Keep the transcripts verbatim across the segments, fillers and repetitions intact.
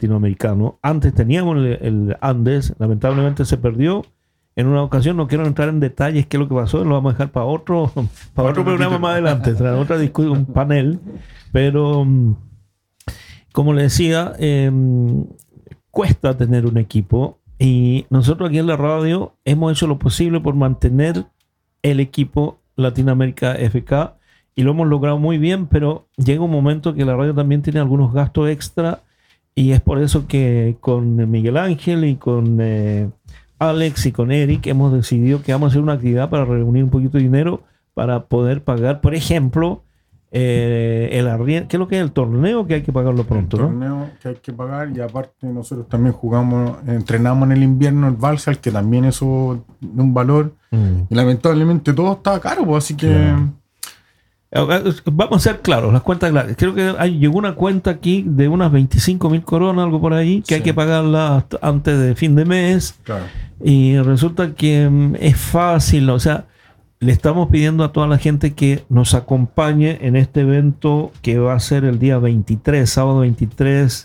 latinoamericano. Antes teníamos el, el Andes, lamentablemente se perdió en una ocasión. No quiero entrar en detalles qué es lo que pasó, lo vamos a dejar para otro, para otro programa más adelante, para otra discusión, un panel. Pero, como le decía, eh, cuesta tener un equipo, y nosotros aquí en la radio hemos hecho lo posible por mantener el equipo Latinoamérica F K, y lo hemos logrado muy bien, pero llega un momento que la radio también tiene algunos gastos extra, y es por eso que con Miguel Ángel y con eh, Alex y con Eric hemos decidido que vamos a hacer una actividad para reunir un poquito de dinero para poder pagar, por ejemplo, eh, el arriendo. ¿Qué es lo que es el torneo? Que hay que pagarlo pronto, el ¿no? torneo que hay que pagar, y aparte nosotros también jugamos, entrenamos en el invierno el Balsal, que también eso de un valor, mm. y lamentablemente todo está caro, pues, así que... Claro. Vamos a ser claros, las cuentas claras. Creo que hay, llegó una cuenta aquí de unas veinticinco mil coronas, algo por ahí, que sí. hay que pagarla antes de fin de mes. Claro. Y resulta que um, es fácil, o sea, le estamos pidiendo a toda la gente que nos acompañe en este evento que va a ser el día veintitrés, sábado veintitrés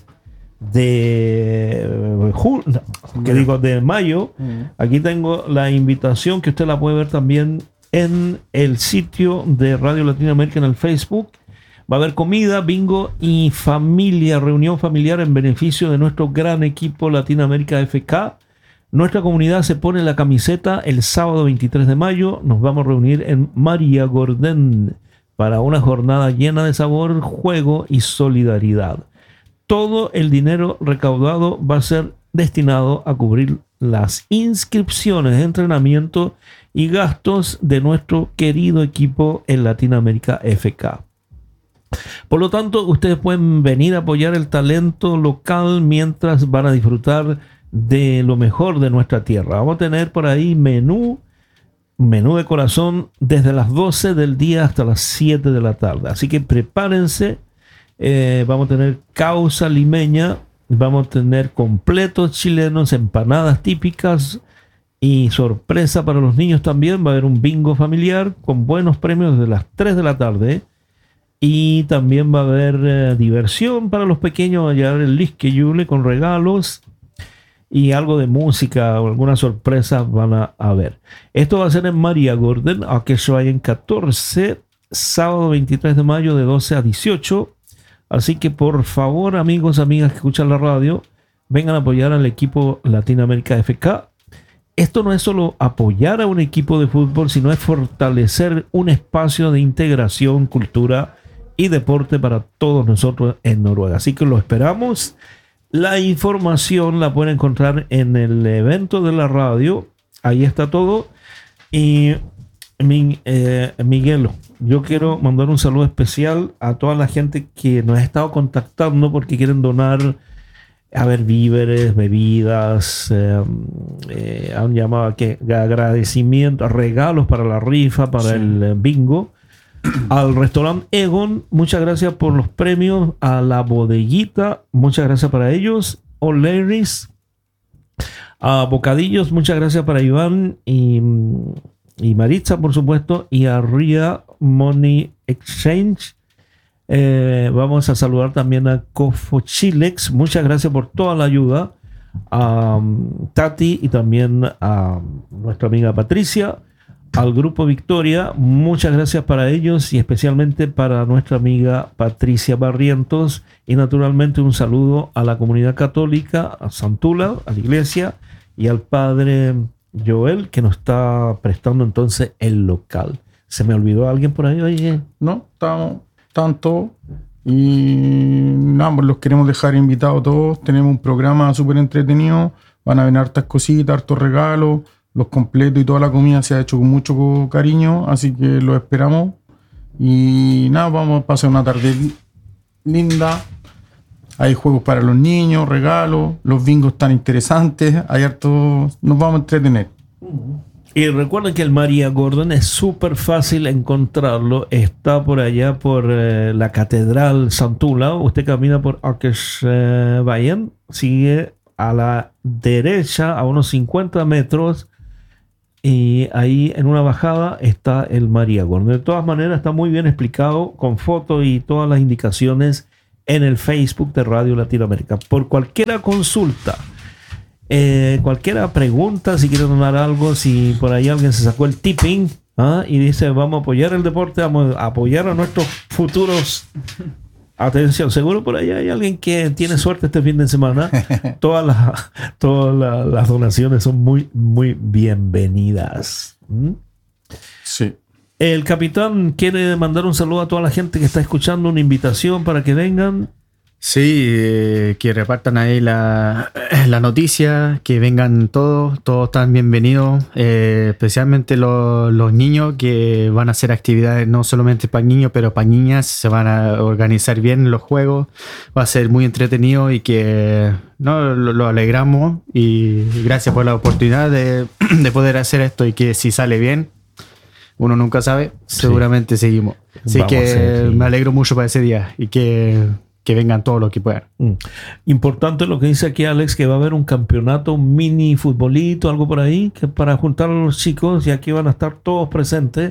de julio, que digo de mayo. Mm. Aquí tengo la invitación que usted la puede ver también en el sitio de Radio Latinoamérica en el Facebook. Va a haber comida, bingo y familia, reunión familiar en beneficio de nuestro gran equipo Latinoamérica F K. Nuestra comunidad se pone la camiseta el sábado veintitrés de mayo. Nos vamos a reunir en María Gordén para una jornada llena de sabor, juego y solidaridad. Todo el dinero recaudado va a ser destinado a cubrir las inscripciones de entrenamiento y gastos de nuestro querido equipo en Latinoamérica F K. Por lo tanto, ustedes pueden venir a apoyar el talento local mientras van a disfrutar de lo mejor de nuestra tierra. Vamos a tener por ahí menú, menú de corazón desde las doce del día hasta las siete de la tarde. Así que prepárense. Eh, vamos a tener causa limeña, vamos a tener completos chilenos, empanadas típicas, y sorpresa para los niños también. Va a haber un bingo familiar con buenos premios desde las tres de la tarde. Y también va a haber eh, diversión para los pequeños. Allá el Lisque Yule con regalos y algo de música o alguna sorpresa van a haber. Esto va a ser en María Gordon, a que se vayan catorce, sábado veintitrés de mayo de doce a dieciocho. Así que por favor, amigos, amigas que escuchan la radio, vengan a apoyar al equipo Latinoamérica F K. Esto no es solo apoyar a un equipo de fútbol, sino es fortalecer un espacio de integración, cultura y deporte para todos nosotros en Noruega. Así que lo esperamos. La información la pueden encontrar en el evento de la radio. Ahí está todo. Y eh, Miguel, yo quiero mandar un saludo especial a toda la gente que nos ha estado contactando porque quieren donar, a ver, víveres, bebidas, eh, eh, han llamado a que agradecimiento, regalos para la rifa, para sí. el bingo. Al restaurante Egon, muchas gracias por los premios. A la bodeguita, muchas gracias para ellos. O'Leary's, a Bocadillos, muchas gracias para Iván y, y Maritza, por supuesto. Y a Ria Money Exchange. Eh, vamos a saludar también a Cofo Chilex, muchas gracias por toda la ayuda, a um, Tati y también a nuestra amiga Patricia, al grupo Victoria, muchas gracias para ellos y especialmente para nuestra amiga Patricia Barrientos, y naturalmente un saludo a la comunidad católica, a Santula, a la iglesia, y al padre Joel, que nos está prestando entonces el local. ¿Se me olvidó alguien por ahí? Oye, no, estamos tanto, y nada, pues los queremos dejar invitados todos. Tenemos un programa súper entretenido, van a venir hartas cositas, hartos regalos, los completos y toda la comida se ha hecho con mucho cariño, así que los esperamos. Y nada, vamos a pasar una tarde linda. Hay juegos para los niños, regalos, los bingos están interesantes, hay hartos, nos vamos a entretener. Y recuerden que el María Gordon es súper fácil encontrarlo. Está por allá por eh, la Catedral Santula. Usted camina por Akersveien, sigue a la derecha a unos cincuenta metros y ahí en una bajada está el María Gordon. De todas maneras está muy bien explicado con fotos y todas las indicaciones en el Facebook de Radio Latinoamérica. Por cualquier consulta, eh, cualquier pregunta, si quieren donar algo, si por ahí alguien se sacó el tipping, ¿ah? y dice vamos a apoyar el deporte, vamos a apoyar a nuestros futuros. Atención, seguro por ahí hay alguien que tiene suerte este fin de semana. Todas las, todas las, las donaciones son muy, muy bienvenidas. ¿Mm? Sí. El capitán quiere mandar un saludo a toda la gente que está escuchando, una invitación para que vengan. Sí, eh, que repartan ahí la, la noticia, que vengan todos, todos están bienvenidos, eh, especialmente los, los niños que van a hacer actividades no solamente para niños, pero para niñas, se van a organizar bien los juegos, va a ser muy entretenido y que no lo, lo alegramos y gracias por la oportunidad de, de poder hacer esto y que si sale bien, uno nunca sabe, seguramente sí. Seguimos. Así Vamos que ser, sí. me alegro mucho para ese día y que... que vengan todos los que puedan. Mm. Importante lo que dice aquí Alex, que va a haber un campeonato, un mini futbolito, algo por ahí, que para juntar a los chicos, y aquí van a estar todos presentes,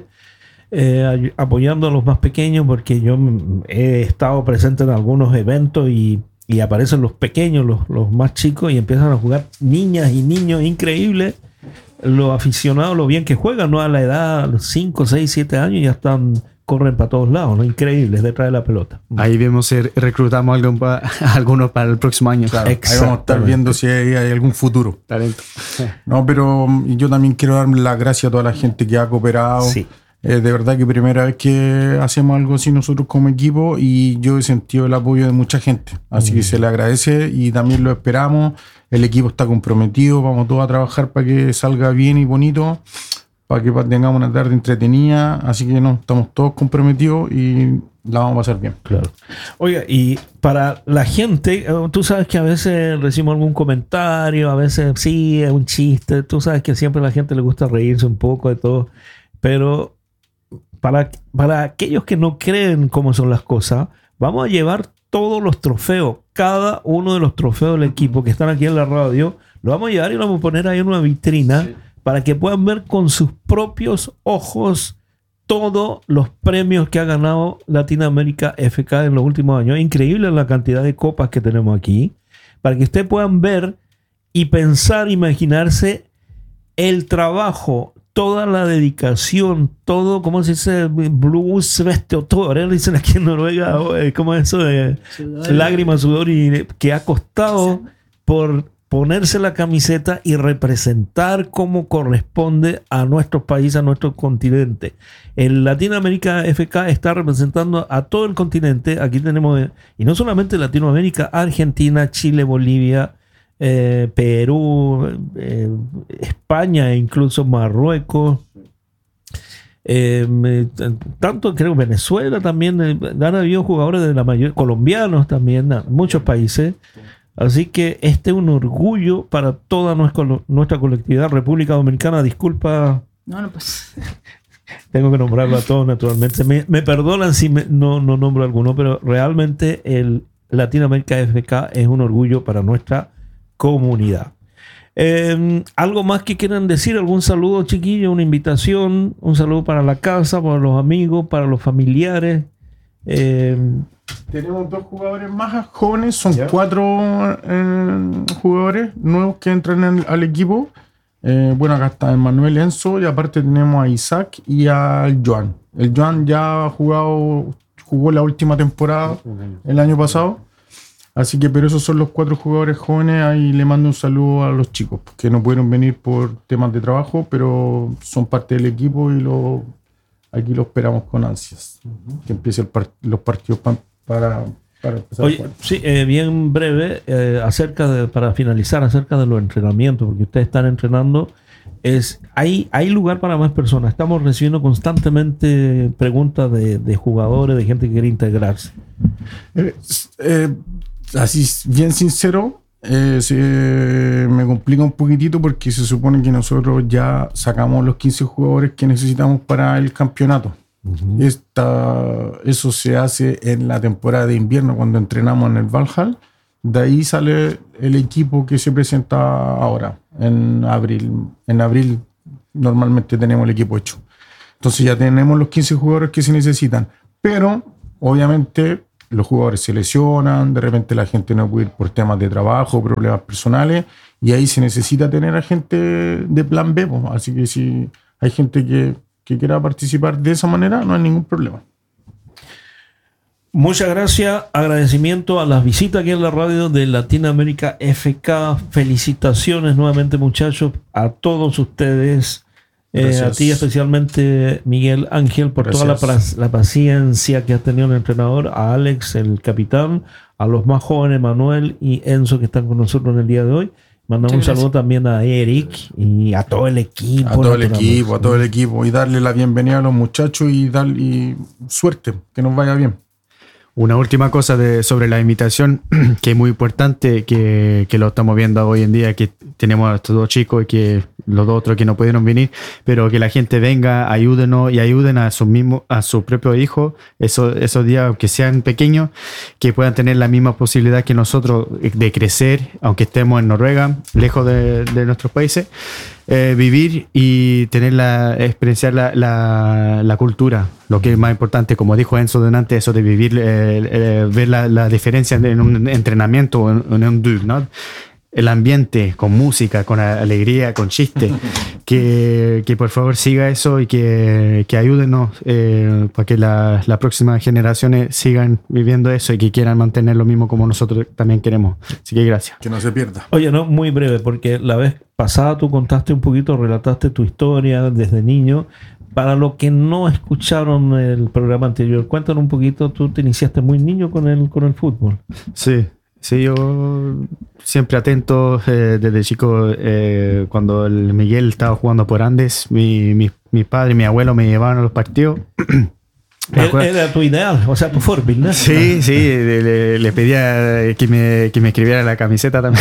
eh, apoyando a los más pequeños, porque yo he estado presente en algunos eventos y, y aparecen los pequeños, los, los más chicos, y empiezan a jugar niñas y niños, increíble. Los aficionados, lo bien que juegan, ¿no? A la edad, a los cinco, seis, siete años, ya están... corren para todos lados, ¿no? Increíbles detrás de la pelota. Ahí vemos si reclutamos algún pa, algunos para el próximo año. Claro, ahí vamos a estar viendo si hay, hay algún futuro. Talento. No, pero yo también quiero dar las gracias a toda la gente que ha cooperado. Sí. Eh, de verdad que primera vez que hacemos algo así nosotros como equipo y yo he sentido el apoyo de mucha gente. Así mm. que se le agradece y también lo esperamos. El equipo está comprometido, vamos todos a trabajar para que salga bien y bonito, para que tengamos una tarde entretenida, así que no, estamos todos comprometidos y la vamos a pasar bien. Claro. Oiga, y para la gente, tú sabes que a veces recibimos algún comentario, a veces sí, es un chiste, tú sabes que siempre a la gente le gusta reírse un poco de todo, pero para, para aquellos que no creen cómo son las cosas, vamos a llevar todos los trofeos, cada uno de los trofeos del equipo que están aquí en la radio, lo vamos a llevar y lo vamos a poner ahí en una vitrina. Sí. Para que puedan ver con sus propios ojos todos los premios que ha ganado Latinoamérica F K en los últimos años. Es increíble la cantidad de copas que tenemos aquí. Para que ustedes puedan ver y pensar, imaginarse el trabajo, toda la dedicación, todo, ¿cómo se dice? Blues, veste, todo. Ahora dicen aquí en Noruega, ¿cómo es eso? De sudor. Lágrimas, sudor, y que ha costado por... ponerse la camiseta y representar como corresponde a nuestros países, a nuestro continente. El Latinoamérica F K está representando a todo el continente. Aquí tenemos, y no solamente Latinoamérica, Argentina, Chile, Bolivia, eh, Perú, eh, España e incluso Marruecos. Eh, tanto creo Venezuela también. Eh, han habido jugadores de la mayoría, colombianos también, muchos países. Así que este es un orgullo para toda nuestra, nuestra colectividad. República Dominicana, disculpa. No, no, pues. Tengo que nombrarlo a todos, naturalmente. Me, me perdonan si me, no, no nombro a alguno, pero realmente el Latinoamérica F K es un orgullo para nuestra comunidad. Eh, ¿Algo más que quieran decir? ¿Algún saludo, chiquillo? ¿Una invitación? ¿Un saludo para la casa, para los amigos, para los familiares? Eh, Tenemos dos jugadores más jóvenes, son yeah. cuatro eh, jugadores nuevos que entran en, al equipo. Eh, bueno, acá está Manuel Enzo y aparte tenemos a Isaac y al Joan. El Joan ya ha jugado, jugó la última temporada el año pasado. Así que, pero esos son los cuatro jugadores jóvenes. Ahí le mando un saludo a los chicos que no pudieron venir por temas de trabajo, pero son parte del equipo y lo, aquí lo esperamos con ansias. Uh-huh. Que empiece el part, los partidos pa, para, para empezar. Oye, sí, eh, bien breve, eh, acerca de, para finalizar, acerca de los entrenamientos, porque ustedes están entrenando. Es, hay, hay lugar para más personas. Estamos recibiendo constantemente preguntas de, de jugadores, de gente que quiere integrarse. Eh, eh, así, bien sincero, eh, se, me complica un poquitito porque se supone que nosotros ya sacamos los quince jugadores que necesitamos para el campeonato. Uh-huh. Esta, eso se hace en la temporada de invierno cuando entrenamos en el Valhall. De ahí sale el equipo que se presenta ahora, en abril. En abril normalmente tenemos el equipo hecho. Entonces ya tenemos los quince jugadores que se necesitan. Pero, obviamente, los jugadores se lesionan, de repente la gente no puede ir por temas de trabajo, problemas personales, y ahí se necesita tener a gente de plan B, pues. Así que si hay gente que, que quiera participar de esa manera, no hay ningún problema. Muchas gracias, agradecimiento a las visitas aquí en la radio de Latinoamérica F K. Felicitaciones nuevamente, muchachos, a todos ustedes. Eh, a ti especialmente, Miguel Ángel, por Gracias. toda la, la paciencia que has tenido el entrenador, a Alex, el capitán, a los más jóvenes, Manuel y Enzo, que están con nosotros en el día de hoy. Mandamos un saludo también a Eric y a todo el equipo. A todo el equipo, a todo el equipo. Y darle la bienvenida a los muchachos y darle y suerte, que nos vaya bien. Una última cosa de, sobre la invitación, que es muy importante, que, que lo estamos viendo hoy en día, que tenemos a estos dos chicos y que los dos otros que no pudieron venir, pero que la gente venga, ayúdenos y ayuden a su mismo, a su propio hijo, esos, esos días, aunque sean pequeños, que puedan tener la misma posibilidad que nosotros de crecer, aunque estemos en Noruega, lejos de, de nuestros países. Eh, vivir y tener la experienciar la, la, la cultura, lo que es más importante, como dijo Enzo delante, eso de vivir, eh, eh, ver la, la diferencia en un entrenamiento o en, en un dugnad, el ambiente con música, con alegría, con chiste, que, que por favor siga eso y que, que ayúdenos eh, para que la, las próximas generaciones sigan viviendo eso y que quieran mantener lo mismo como nosotros también queremos. Así que gracias. Que no se pierda. Oye, no, muy breve, porque la vez pasada tú contaste un poquito, relataste tu historia desde niño. Para los que no escucharon el programa anterior, cuéntanos un poquito, tú te iniciaste muy niño con el, con el fútbol. Sí. Sí, yo siempre atento eh, desde chico, eh, cuando el Miguel estaba jugando por Andes, mi, mi, mi padre y mi abuelo me llevaban a los partidos. Era tu ideal, o sea, tu forbil, ¿no? Sí, sí, le, le pedía que me, que me escribiera la camiseta también.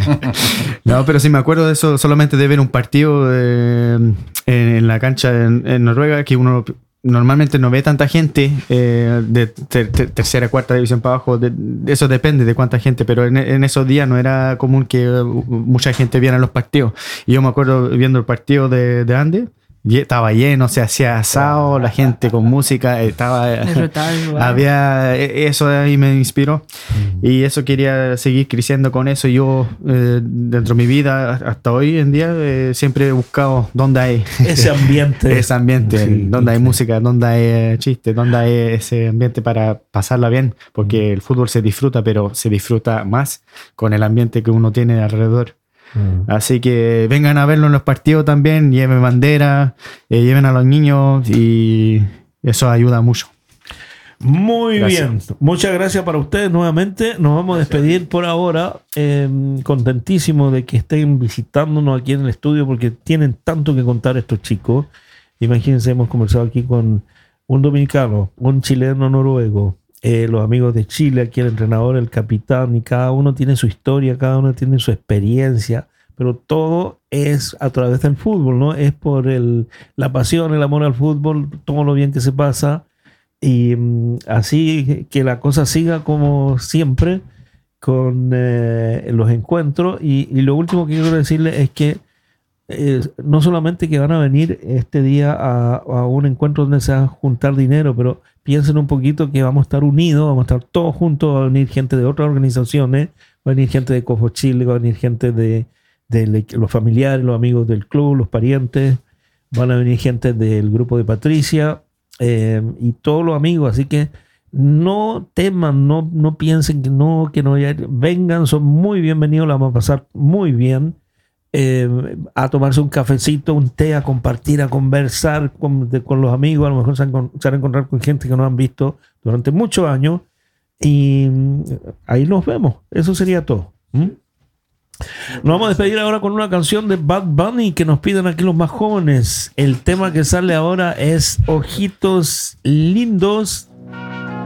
No, pero sí me acuerdo de eso, solamente de ver un partido eh, en, en la cancha en, en Noruega, que uno normalmente no ve tanta gente eh, de ter, ter, tercera, cuarta división para abajo. De, de eso depende de cuánta gente, pero en, en esos días no era común que mucha gente viera los partidos. Y yo me acuerdo viendo el partido de, de Andes, estaba lleno, se hacía asado, la gente con música, estaba, había, eso ahí me inspiró y eso quería seguir creciendo con eso. Yo eh, dentro de mi vida hasta hoy en día eh, siempre he buscado dónde hay ese ambiente, ese ambiente, sí, donde hay sí. música, donde hay chistes, donde hay ese ambiente para pasarla bien, porque el fútbol se disfruta, pero se disfruta más con el ambiente que uno tiene alrededor. Mm. Así que vengan a verlo en los partidos también, lleven bandera, eh, lleven a los niños y eso ayuda mucho. Muy gracias. Bien, muchas gracias para ustedes nuevamente. Nos vamos a despedir por ahora, eh, contentísimo de que estén visitándonos aquí en el estudio porque tienen tanto que contar estos chicos. Imagínense, hemos conversado aquí con un dominicano, un chileno noruego, Eh, los amigos de Chile, aquí el entrenador, el capitán, y cada uno tiene su historia, cada uno tiene su experiencia, pero todo es a través del fútbol, ¿no? Es por el, la pasión, el amor al fútbol, todo lo bien que se pasa, y um, así que la cosa siga como siempre con eh, los encuentros. Y, y lo último que quiero decirles es que eh, no solamente que van a venir este día a, a un encuentro donde se va a juntar dinero, pero piensen un poquito que vamos a estar unidos, vamos a estar todos juntos, va a venir gente de otras organizaciones, va a venir gente de Cofo Chile, va a venir gente de, de los familiares, los amigos del club, los parientes, van a venir gente del grupo de Patricia eh, y todos los amigos, así que no teman, no, no piensen que no, que no, ya, vengan, son muy bienvenidos, la vamos a pasar muy bien. Eh, a tomarse un cafecito, un té, a compartir, a conversar con, de, con los amigos. A lo mejor se, han, se van a encontrar con gente que no han visto durante muchos años y ahí nos vemos. Eso sería todo. ¿Mm? Nos vamos a despedir ahora con una canción de Bad Bunny que nos piden aquí los más jóvenes. El tema que sale ahora es Ojitos Lindos